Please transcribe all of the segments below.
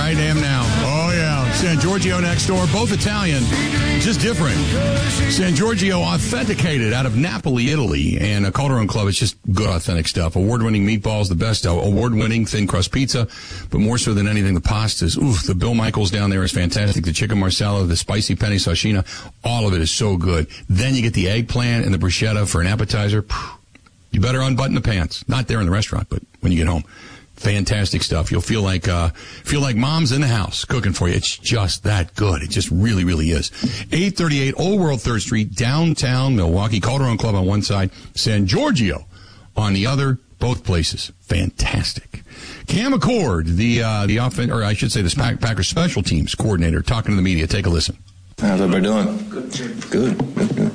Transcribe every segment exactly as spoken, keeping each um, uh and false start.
right damn now. Oh, yeah. San Giorgio next door, both Italian, just different. San Giorgio authenticated out of Napoli, Italy, and a Calderon Club. It's just good, authentic stuff. Award-winning meatballs, the best award-winning thin crust pizza, but more so than anything, the pastas. Oof, the Bill Michaels down there is fantastic. The chicken marsala, the spicy penne sashina, all of it is so good. Then you get the eggplant and the bruschetta for an appetizer. You better unbutton the pants. Not there in the restaurant, but when you get home. Fantastic stuff. You'll feel like uh feel like mom's in the house cooking for you. It's just that good. It just really, really is. eight thirty-eight Old World third Street, downtown Milwaukee. Calderon Club on one side, San Giorgio on the other. Both places. Fantastic. Cam Accord, the uh the offense, or I should say the Packers special teams coordinator, talking to the media. Take a listen. How's everybody doing? Good. Good. Good. Good.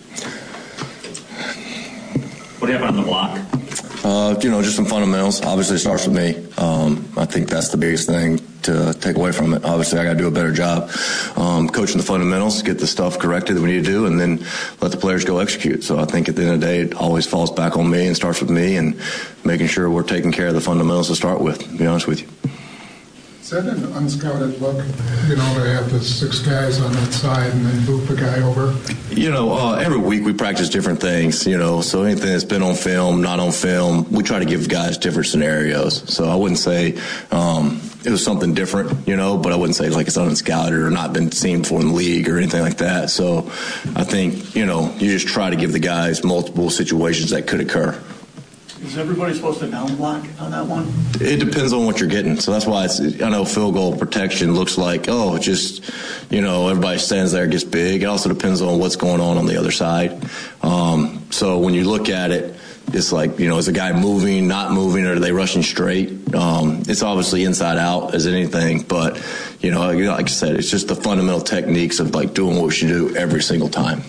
What do you have on the block? Uh, you know, just some fundamentals. Obviously, it starts with me. Um, I think that's the biggest thing to take away from it. Obviously, I got to do a better job um, coaching the fundamentals, get the stuff corrected that we need to do, and then let the players go execute. So I think at the end of the day, it always falls back on me and starts with me and making sure we're taking care of the fundamentals to start with, to be honest with you. Is that an unscouted look, you know, to have the six guys on that side and then loop a guy over? You know, uh, every week we practice different things, you know, so anything that's been on film, not on film, we try to give guys different scenarios. So I wouldn't say um, it was something different, you know, but I wouldn't say like it's unscouted or not been seen before in the league or anything like that. So I think, you know, you just try to give the guys multiple situations that could occur. Is everybody supposed to down block on that one? It depends on what you're getting. So that's why it's, I know field goal protection looks like, oh, just, you know, everybody stands there, gets big. It also depends on what's going on on the other side. Um, so when you look at it, it's like, you know, is a guy moving, not moving, or are they rushing straight? Um, it's obviously inside out as anything, but, you know, like I said, it's just the fundamental techniques of like doing what we should do every single time.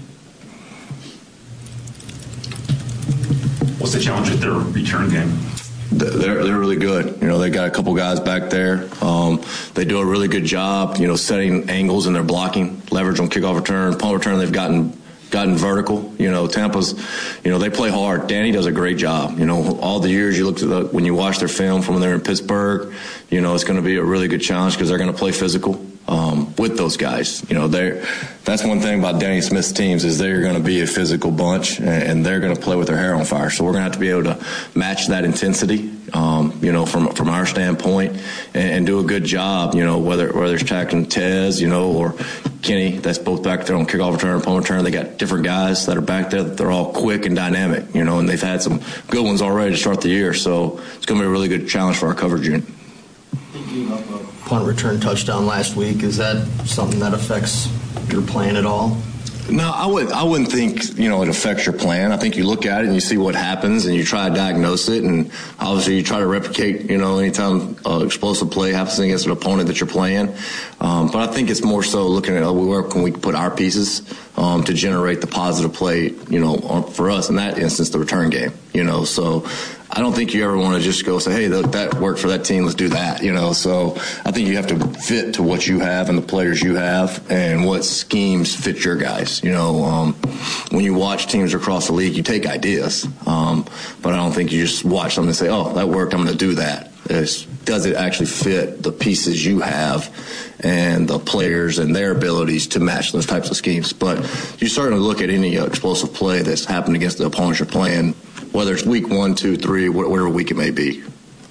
What's the challenge with their return game? They're they're really good. You know, they got a couple guys back there. Um, they do a really good job, you know, setting angles in their blocking, leverage on kickoff return, punt return. They've gotten gotten vertical. You know, Tampa's, you know, they play hard. Danny does a great job. You know, all the years you look at the, when you watch their film from when they're in Pittsburgh, you know, it's going to be a really good challenge because they're going to play physical. Um, with those guys, you know, they're, that's one thing about Danny Smith's teams is they're going to be a physical bunch and, and they're going to play with their hair on fire. So we're going to have to be able to match that intensity, um, you know, from from our standpoint and, and do a good job, you know, whether whether it's tracking Tez, you know, or Kenny, that's both back there on kickoff return and punt return. They got different guys that are back there that they're all quick and dynamic, you know, and they've had some good ones already to start the year. So it's going to be a really good challenge for our coverage unit. Punt return touchdown last week. Is that something that affects your plan at all? No, I would. I wouldn't think, you know, it affects your plan. I think you look at it and you see what happens and you try to diagnose it, and obviously you try to replicate. You know, anytime uh, explosive play happens against an opponent that you're playing. Um, but I think it's more so looking at uh, where can we put our pieces um, to generate the positive play. You know, for us in that instance, the return game. You know, so. I don't think you ever want to just go say, hey, that, that worked for that team, let's do that, you know. So I think you have to fit to what you have and the players you have and what schemes fit your guys. You know, um, when you watch teams across the league, you take ideas, um, but I don't think you just watch something and say, oh, that worked, I'm going to do that. It's, does it actually fit the pieces you have and the players and their abilities to match those types of schemes? But you certainly look at any uh, explosive play that's happened against the opponents you're playing, whether it's week one, two, three, whatever week it may be.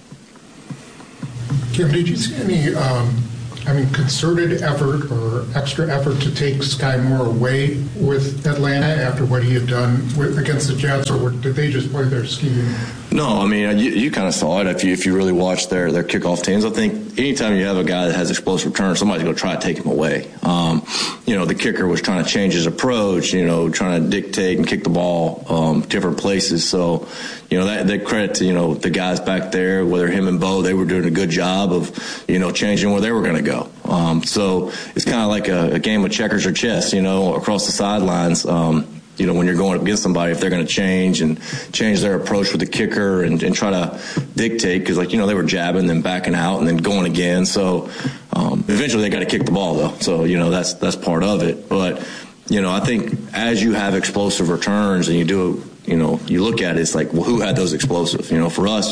Kim, did you see any, um, I mean, concerted effort or extra effort to take Sky Moore away with Atlanta after what he had done with, against the Jets, or did they just play their scheme? No, I mean, you, you kind of saw it if you if you really watch their, their kickoff teams. I think anytime you have a guy that has explosive return, somebody's going to try to take him away. Um, you know, the kicker was trying to change his approach, you know, trying to dictate and kick the ball um, different places. So, you know, that, that credit to, you know, the guys back there, whether him and Bo, they were doing a good job of, you know, changing where they were going to go. Um, so it's kind of like a, a game of checkers or chess, you know, across the sidelines. Um, you know, when you're going up against somebody, if they're going to change and change their approach with the kicker and, and try to dictate, because, like, you know, they were jabbing, then backing out, and then going again. So um, eventually they got to kick the ball, though. So, you know, that's that's part of it. But, you know, I think as you have explosive returns and you do, you know, you look at it, it's like, well, who had those explosive? You know, for us, you know,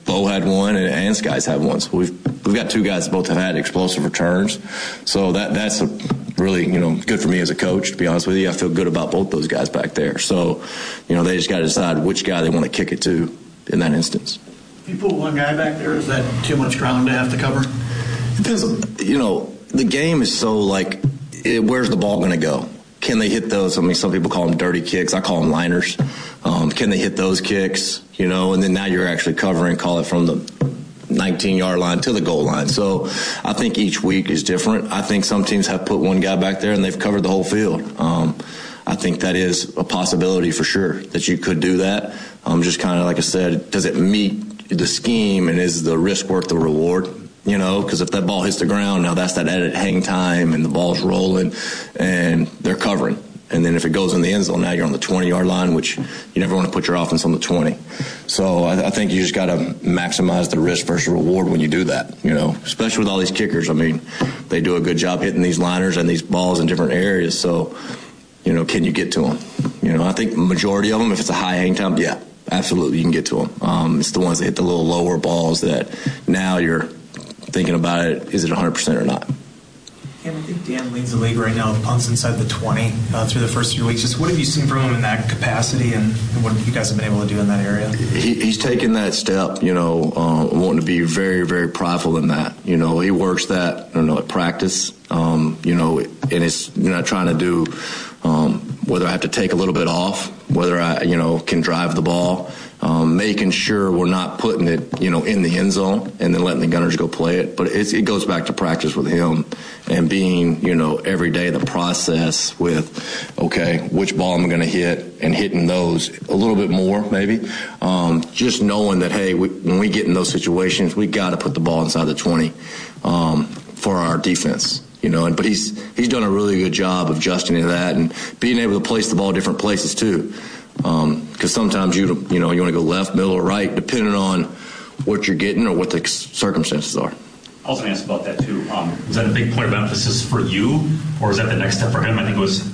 Bo had one, and, and Skies had one. So we've we've got two guys that both have had explosive returns. So that that's a really, you know, good for me as a coach, to be honest with you. I feel good about both those guys back there. So, you know, they just got to decide which guy they want to kick it to in that instance. If you put one guy back there, is that too much ground to have to cover? It depends. You know, the game is so, like, it, where's the ball going to go? Can they hit those? I mean, some people call them dirty kicks. I call them liners. Um, can they hit those kicks? You know, and then now you're actually covering, call it from the nineteen-yard line to the goal line. So I think each week is different. I think some teams have put one guy back there and they've covered the whole field. Um, I think that is a possibility for sure that you could do that. Um, just kind of like I said, does it meet the scheme and is the risk worth the reward? You know, because if that ball hits the ground, now that's that added hang time and the ball's rolling and they're covering. And then if it goes in the end zone, now you're on the twenty-yard line, which you never want to put your offense on the twenty. So I, I think you just got to maximize the risk versus reward when you do that, you know, especially with all these kickers. I mean, they do a good job hitting these liners and these balls in different areas. So, you know, can you get to them? You know, I think the majority of them, if it's a high hang time, yeah, absolutely, you can get to them. Um, it's the ones that hit the little lower balls that now you're thinking about it, is it one hundred percent or not? And I think Dan leads the league right now with punts inside the twenty uh, through the first three weeks. Just what have you seen from him in that capacity, and, and what you guys have been able to do in that area? He, he's taken that step, you know, uh, wanting to be very, very prideful in that. You know, he works that, I don't know, at practice, um, you know, and it's you're not trying to do um, whether I have to take a little bit off, whether I, you know, can drive the ball. Um, making sure we're not putting it, you know, in the end zone and then letting the Gunners go play it. But it's, it goes back to practice with him and being, you know, every day the process with, okay, which ball am I going to hit and hitting those a little bit more maybe. Um, just knowing that, hey, we, when we get in those situations, we got to put the ball inside the twenty um, for our defense. You know, and, but he's he's done a really good job of adjusting to that and being able to place the ball different places too. Because um, sometimes you you know you want to go left, middle, or right, depending on what you're getting or what the circumstances are. I was going to ask about that too. Um, is that a big point of emphasis for you, or is that the next step for him? I think it was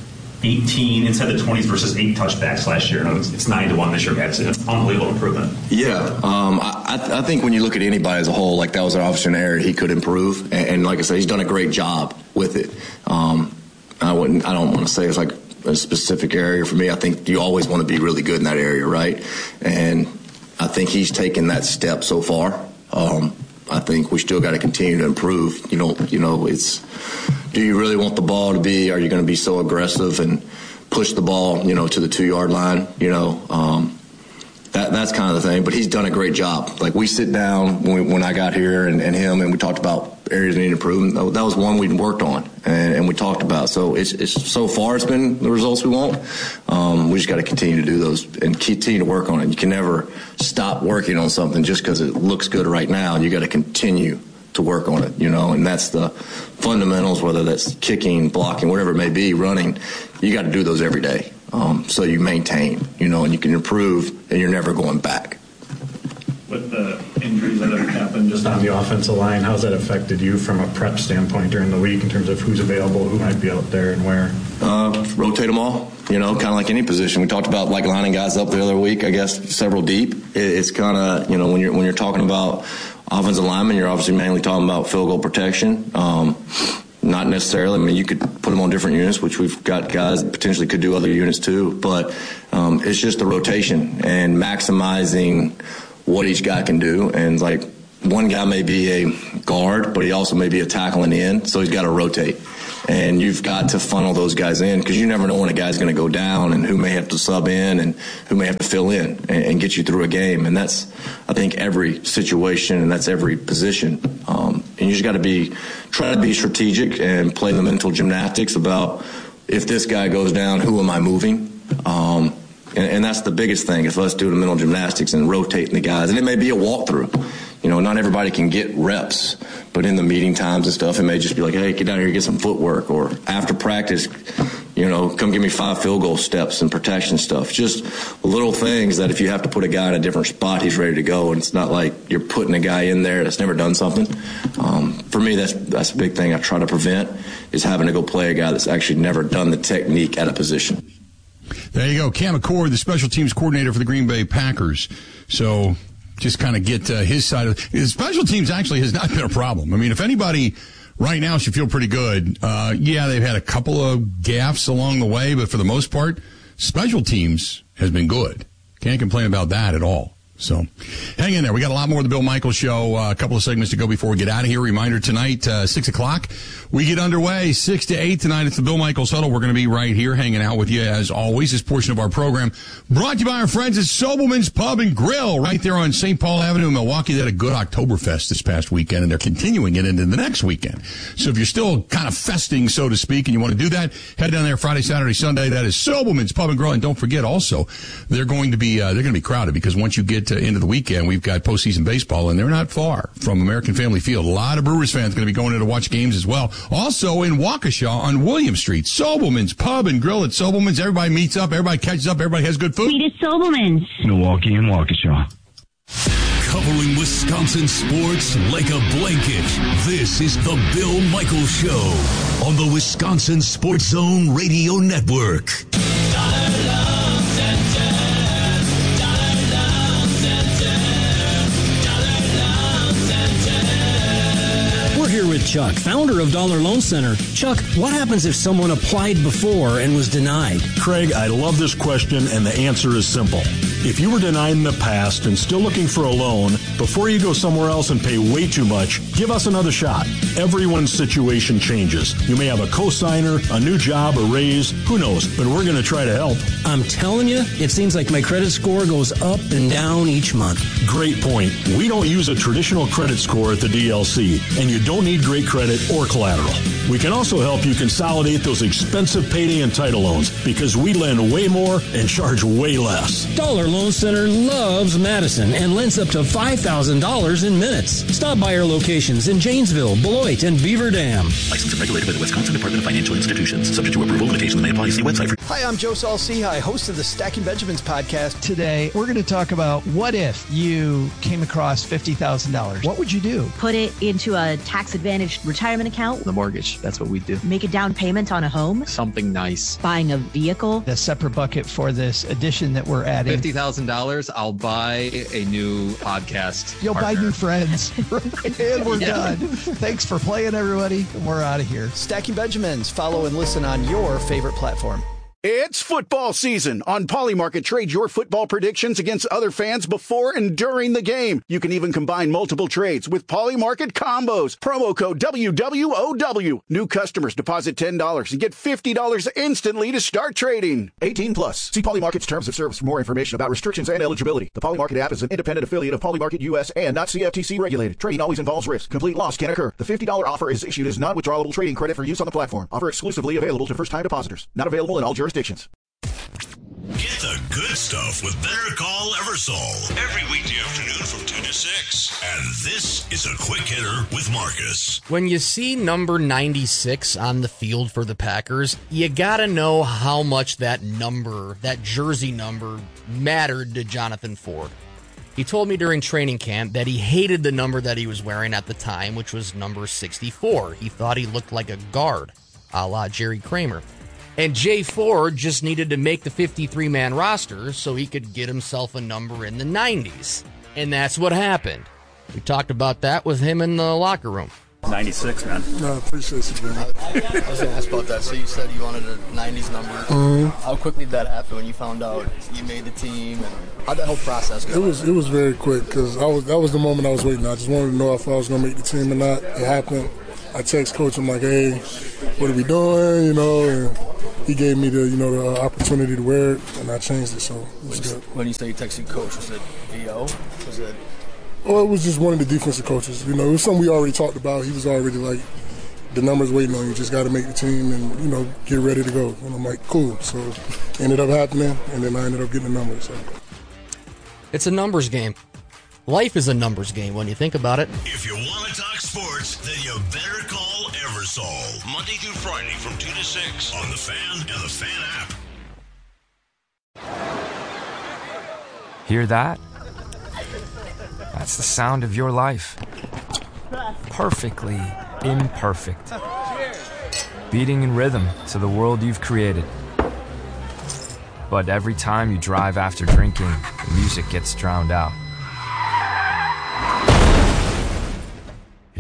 eighteen inside the twenties versus eight touchbacks last year. No, it's, it's nine to one this year. It's an unbelievable improvement. Yeah, um, I, I think when you look at anybody as a whole, like that was obviously an area he could improve, and, and like I said, he's done a great job with it. Um, I wouldn't. I don't want to say it's like a specific area for me. I think you always want to be really good in that area, right? And I think he's taken that step so far. Um, I think we still got to continue to improve. You know, you know, it's do you really want the ball to be? Are you going to be so aggressive and push the ball, you know, to the two yard line? You know, um, that that's kind of the thing. But he's done a great job. Like we sit down when, we, when I got here and, and him and we talked about areas that need improvement. That was one we worked on and, and we talked about. So it's, it's so far it's been the results we want. Um, we just got to continue to do those and continue to work on it. You can never stop working on something just because it looks good right now. You got to continue to work on it, you know, and that's the fundamentals, whether that's kicking, blocking, whatever it may be, running. You got to do those every day. Um, so you maintain, you know, and you can improve and you're never going back. With the injuries that have happened just on the offensive line, how's that affected you from a prep standpoint during the week in terms of who's available, who might be out there and where? Uh, rotate them all, you know, kind of like any position. We talked about like lining guys up the other week, I guess, several deep. It, it's kind of, you know, when you're when you're talking about offensive linemen, you're obviously mainly talking about field goal protection. Um, not necessarily. I mean, you could put them on different units, which we've got guys that potentially could do other units too. But um, it's just the rotation and maximizing what each guy can do. And like one guy may be a guard, but he also may be a tackle in the end, so he's got to rotate. And you've got to funnel those guys in because you never know when a guy's going to go down and who may have to sub in and who may have to fill in and, and get you through a game. And that's, I think, every situation and that's every position. Um, and you just got to be, try to be strategic and play the mental gymnastics about if this guy goes down, who am I moving? Um, and, and that's the biggest thing is us doing the mental gymnastics and rotating the guys. And it may be a walkthrough. You know, not everybody can get reps, but in the meeting times and stuff, it may just be like, hey, get down here and get some footwork. Or after practice, you know, come give me five field goal steps and protection stuff. Just little things that if you have to put a guy in a different spot, he's ready to go. And it's not like you're putting a guy in there that's never done something. Um, for me, that's that's a big thing I try to prevent is having to go play a guy that's actually never done the technique at a position. There you go. Cam McCord, the special teams coordinator for the Green Bay Packers. So just kind of get uh, his side of it. Special teams actually has not been a problem. I mean, if anybody right now should feel pretty good, uh, yeah, they've had a couple of gaffes along the way, but for the most part, special teams has been good. Can't complain about that at all. So hang in there. We got a lot more of the Bill Michaels Show. Uh, a couple of segments to go before we get out of here. Reminder tonight, uh, six o'clock. We get underway six to eight tonight. It's the Bill Michaels Huddle. We're going to be right here hanging out with you as always. This portion of our program brought to you by our friends at Sobelman's Pub and Grill right there on Saint Paul Avenue in Milwaukee. They had a good Oktoberfest this past weekend, and they're continuing it into the next weekend. So if you're still kind of festing, so to speak, and you want to do that, head down there Friday, Saturday, Sunday. That is Sobelman's Pub and Grill. And don't forget also, they're going to be, uh, they're going to be crowded because once you get to into the weekend, we've got postseason baseball, and they're not far from American Family Field. A lot of Brewers fans going to be going in to watch games as well. Also in Waukesha on William Street, Sobelman's Pub and Grill at Sobelman's. Everybody meets up, everybody catches up, everybody has good food. Meet at Sobelman's. Milwaukee and Waukesha. Covering Wisconsin sports like a blanket. This is the Bill Michaels Show on the Wisconsin Sports Zone Radio Network. Here with Chuck, founder of Dollar Loan Center. Chuck, what happens if someone applied before and was denied? Craig, I love this question, and the answer is simple. If you were denied in the past and still looking for a loan, before you go somewhere else and pay way too much, give us another shot. Everyone's situation changes. You may have a cosigner, a new job, a raise, who knows, but we're going to try to help. I'm telling you, it seems like my credit score goes up and down each month. Great point. We don't use a traditional credit score at the D L C, and you don't need great credit or collateral. We can also help you consolidate those expensive payday and title loans because we lend way more and charge way less. Dollar Loan Center loves Madison and lends up to five thousand dollars in minutes. Stop by our locations in Janesville, Beloit, and Beaver Dam. Licensed and regulated by the Wisconsin Department of Financial Institutions. Subject to approval, limitations may apply. See website for... Hi, I'm Joe Saul-Sehy, host of the Stacking Benjamins podcast. Today, we're going to talk about what if you came across fifty thousand dollars. What would you do? Put it into a tax-advantaged retirement account. The mortgage. That's what we do. Make a down payment on a home. Something nice. Buying a vehicle. A separate bucket for this addition that we're adding. fifty thousand dollars, I'll buy a new podcast You'll partner. buy new friends. And we're Yeah. done. Thanks for playing, everybody. We're out of here. Stacking Benjamins. Follow and listen on your favorite platform. It's football season. On Polymarket, trade your football predictions against other fans before and during the game. You can even combine multiple trades with Polymarket combos. Promo code W W O W. New customers deposit ten dollars and get fifty dollars instantly to start trading. eighteen plus. See Polymarket's terms of service for more information about restrictions and eligibility. The Polymarket app is an independent affiliate of Polymarket U S and not C F T C regulated. Trading always involves risk. Complete loss can occur. The fifty dollars offer is issued as non-withdrawable trading credit for use on the platform. Offer exclusively available to first-time depositors. Not available in all jurisdictions. Get the good stuff with Better Call Eversole every weekday afternoon from two to six. And this is a quick hitter with Marcus. When you see number ninety-six on the field for the Packers, you gotta know how much that number, that jersey number, mattered to Jonathan Ford. He told me during training camp that he hated the number that he was wearing at the time, which was number sixty-four. He thought he looked like a guard, a la Jerry Kramer. And Jay Ford just needed to make the fifty-three man roster so he could get himself a number in the nineties. And that's what happened. We talked about that with him in the locker room. ninety-six, man. No, I appreciate you, man. I was going to ask about that. So you said you wanted a nineties number. Mm-hmm. How quickly did that happen when you found out you made the team? And how'd that whole process go? It was it was very quick because I was that was the moment I was waiting. I just wanted to know if I was going to make the team or not. It happened. I text coach. I'm like, hey, what are we doing? You know, and he gave me the you know the opportunity to wear it, and I changed it. So it was when, good. When you say you texted coach, was it V O? Was it? Oh, it was just one of the defensive coaches. You know, it was something we already talked about. He was already like, the number's waiting on you. Just got to make the team and you know get ready to go. And I'm like, cool. So it ended up happening, and then I ended up getting the number. So it's a numbers game. Life is a numbers game when you think about it. If you want to talk sports, then you better call Eversole. Monday through Friday from two to six on The Fan and The Fan app. Hear that? That's the sound of your life. Perfectly imperfect. Beating in rhythm to the world you've created. But every time you drive after drinking, the music gets drowned out.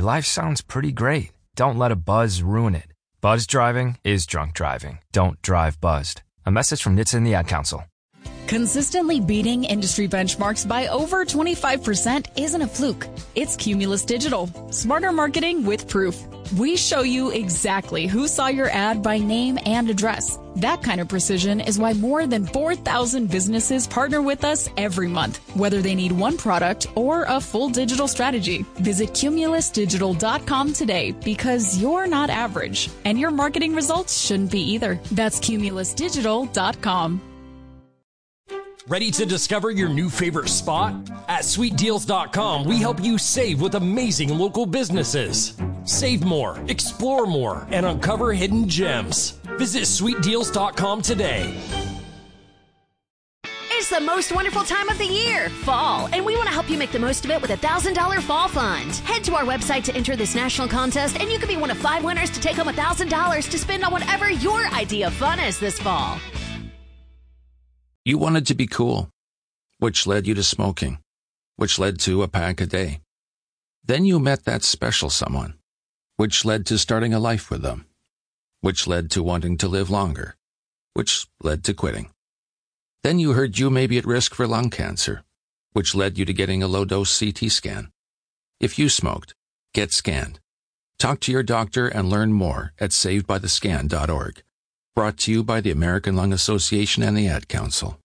your life sounds pretty great. Don't let a buzz ruin it. Buzz driving is drunk driving. Don't drive buzzed. A message from N H T S A and the Ad Council. Consistently beating industry benchmarks by over twenty-five percent isn't a fluke. It's Cumulus Digital. Smarter marketing with proof. We show you exactly who saw your ad by name and address. That kind of precision is why more than four thousand businesses partner with us every month, whether they need one product or a full digital strategy. Visit cumulus digital dot com today because you're not average, and your marketing results shouldn't be either. That's cumulus digital dot com. Ready to discover your new favorite spot? At sweet deals dot com, we help you save with amazing local businesses. Save more, explore more, and uncover hidden gems. Visit sweet deals dot com today. It's the most wonderful time of the year, fall, and we want to help you make the most of it with a one thousand dollars Fall Fund. Head to our website to enter this national contest, and you could be one of five winners to take home one thousand dollars to spend on whatever your idea of fun is this fall. You wanted to be cool, which led you to smoking, which led to a pack a day. Then you met that special someone, which led to starting a life with them, which led to wanting to live longer, which led to quitting. Then you heard you may be at risk for lung cancer, which led you to getting a low-dose C T scan. If you smoked, get scanned. Talk to your doctor and learn more at saved by the scan dot org. Brought to you by the American Lung Association and the Ad Council.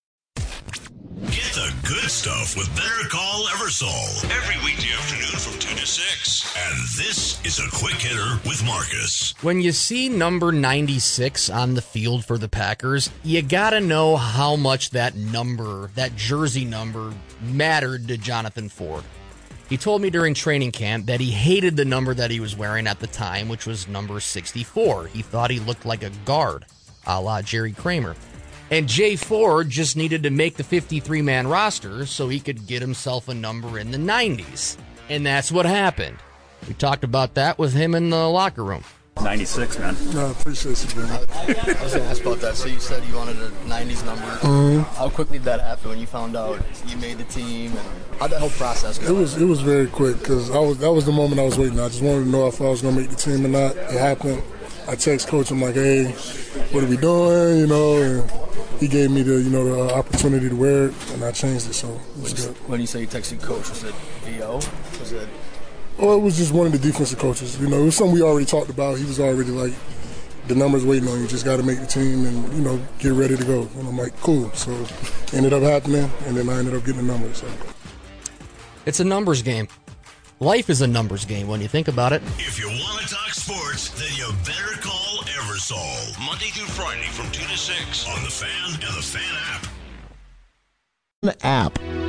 Get the good stuff with Better Call Eversole every weekday afternoon from two to six. And this is a quick hitter with Marcus. When you see number ninety-six on the field for the Packers, you gotta know how much that number, that jersey number, mattered to Jonathan Ford. He told me during training camp that he hated the number that he was wearing at the time, which was number sixty-four. He thought he looked like a guard, a la Jerry Kramer. And Jay Ford just needed to make the fifty-three man roster so he could get himself a number in the nineties. And that's what happened. We talked about that with him in the locker room. ninety-six, man. No, I appreciate you, man. I was going to ask about that. So you said you wanted a nineties number. Mm-hmm. How quickly did that happen when you found out you made the team? And how'd that whole process go? It was it was very quick because I was that was the moment I was waiting. I just wanted to know if I was going to make the team or not. It happened. I text coach. I'm like, hey, what are we doing? You know, and he gave me the you know the opportunity to wear it, and I changed it. So it was good. When you say you texted coach, was it V O? Was it? Oh, it was just one of the defensive coaches. You know, it was something we already talked about. He was already like, the number's waiting on you. Just got to make the team and, you know, get ready to go. And I'm like, cool. So it ended up happening, and then I ended up getting the number. So. It's a numbers game. Life is a numbers game when you think about it. If you want to talk sports, then you better call Eversole. Monday through Friday from two to six on the Fan and the Fan app. The app.